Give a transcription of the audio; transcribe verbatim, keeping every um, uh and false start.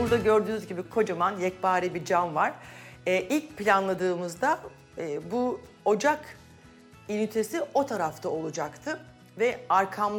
Burada gördüğünüz gibi kocaman yekpare bir cam var. Ee, ilk planladığımızda e, bu ocak ünitesi o tarafta olacaktı ve arkamda